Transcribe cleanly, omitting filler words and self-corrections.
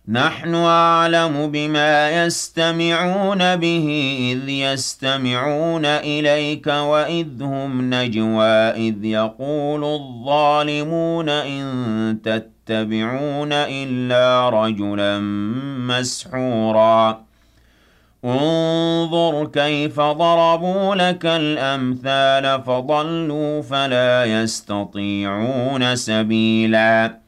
نحن أعلم بما يستمعون به إذ يستمعون إليك وإذ هم نجوى إذ يقول الظالمون إن تتبعون إلا رجلا مسحورا انظر كيف ضربوا لك الأمثال فضلوا فلا يستطيعون سبيلا